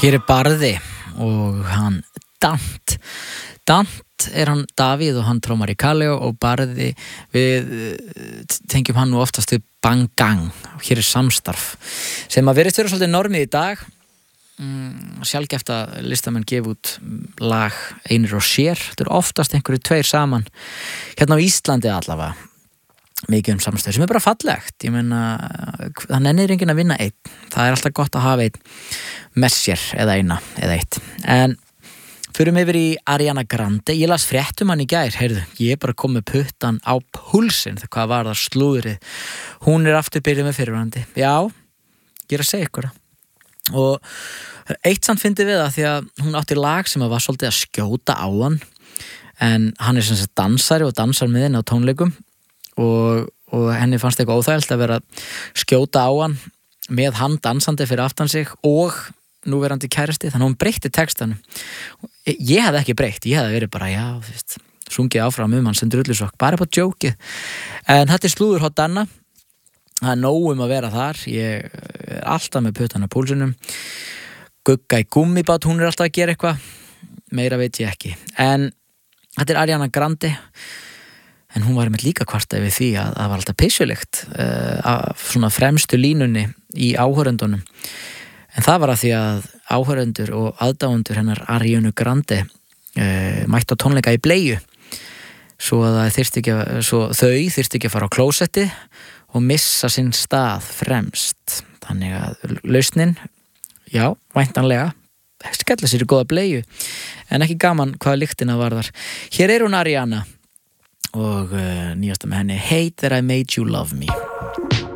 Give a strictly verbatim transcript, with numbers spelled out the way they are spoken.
Hér er Barði og hann Dant. Dant er hann Davíð og hann trómar í Kaleo og Barði við tengjum hann nú oftast við Bang Gang. Hér er samstarf sem að verið störu svolítið normið í dag. Mm, sjálfgeft að listamenn gefa út lag einir og sér. Þetta er oftast einhverju tveir saman. Hérna á Íslandi allavega. Mikið um samstöð sem er bara fallegt. Ég meina, það nennir enginn að vinna einn. Það er alltaf gott að hafa einn með sér eða eina eða eitt. En förum yfir í Ariana Grande. Ég las fréttum hann í gær, heyrðu. Ég er bara komið puttan á púlsinn. Hvað var það slúðrið? Hún er aftur byrjuð með fyrirvænandi. Já, ég er að segja ykkur það. Og eitt samt fyndi við það því að hún átti lag sem var svolítið að skjóta á hann. En hann er sem sagt dansari og dansar með henni á tónleikum. Og, og henni fannst eitthvað óþægilt að vera að skjóta á hann með hann dansandi fyrir aftan sig og núverandi kærasti, þannig að hún breytti textanum. Ég hefði ekki breytt, ég hefði verið bara, já, þú veist, sungið áfram um hann sem drullusokk, bara på djókið. En þetta er slúður hot Danna, það er nóg um að vera þar, ég er alltaf með puttan á púlsinum, Gugga í gummibát, hún er alltaf að gera eitthvað, meira veit ég ekki. En þetta er Ariana Grande, en hún var með líka kvarta yfir því að það var alltaf pissulykt uh, af svona fremstu línunni í áhörendunum. En það var að því að áhörendur og aðdáendur hennar Ariana Grande uh, mættu á tónleika í bleiu svo að það þyrfti ekki að, svo þau þyrfti ekki að fara á klósetti og missa sinn stað fremst. Þannig að lausnin, já, væntanlega, skella sér í góða bleiu, en ekki gaman hvað lyktina varðar. Hér er hún Ariana og uh, nýjasta með henni Hate That I Made You Love Me.